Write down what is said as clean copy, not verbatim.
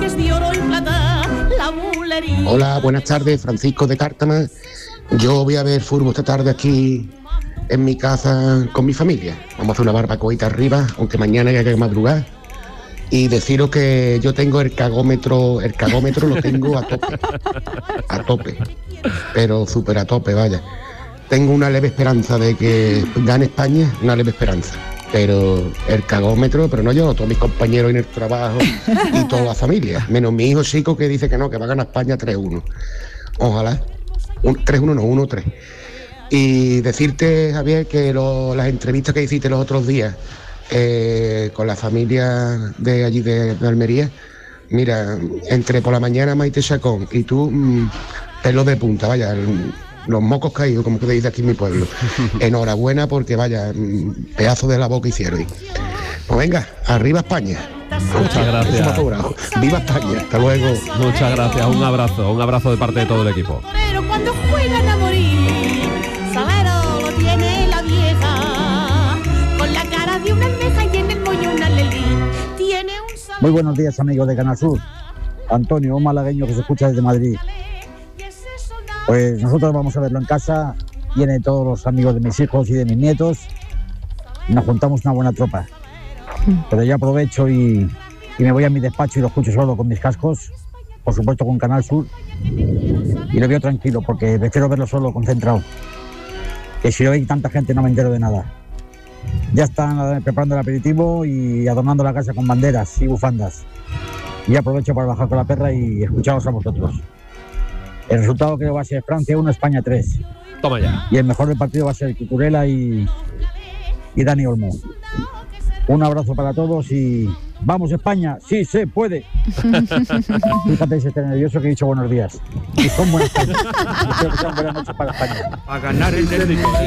Hola, buenas tardes, Francisco de Cártama. Yo voy a ver fútbol esta tarde aquí en mi casa con mi familia. Vamos a hacer una barbacoita arriba, aunque mañana haya que madrugar. Y deciros que yo tengo el cagómetro lo tengo a tope, pero súper a tope, vaya. Tengo una leve esperanza de que gane España, una leve esperanza. Pero el cagómetro, pero no yo, todos mis compañeros en el trabajo y toda la familia, menos mi hijo chico que dice que no, que va a ganar España 3-1. Ojalá, 3-1 no, 1-3. Y decirte, Javier, que las entrevistas que hiciste los otros días con la familia de allí de Almería, mira, entre por la mañana Maite Chacón y tú, pelo de punta, vaya, los mocos caídos, como que te dice aquí en mi pueblo. Enhorabuena porque vaya, pedazo de la boca hicieron. Pues venga, arriba España. Muchas gracias. Viva España, hasta luego. Muchas gracias, un abrazo de parte de todo el equipo. Cuando juegan a morir, Salero lo tiene la vieja, con la cara de una almeja y en el moño una lelí. Tiene un... Muy buenos días, amigos de Canal Sur. Antonio, un malagueño que se escucha desde Madrid. Pues nosotros vamos a verlo en casa, vienen todos los amigos de mis hijos y de mis nietos, y nos juntamos una buena tropa. Pero yo aprovecho y me voy a mi despacho y lo escucho solo con mis cascos, por supuesto con Canal Sur, y lo veo tranquilo porque prefiero verlo solo, concentrado. Que si hoy hay tanta gente no me entero de nada. Ya están preparando el aperitivo y adornando la casa con banderas y bufandas. Y aprovecho para bajar con la perra y escucharos a vosotros. El resultado creo va a ser Francia 1, España 3. Toma ya. Y el mejor del partido va a ser Cucurella y Dani Olmo. Un abrazo para todos y ¡vamos España! ¡Sí se puede! Fíjate si está nervioso que he dicho buenos días. Y son buenas tardes. Espero que sean buenas noches para España. A ganar el derbi.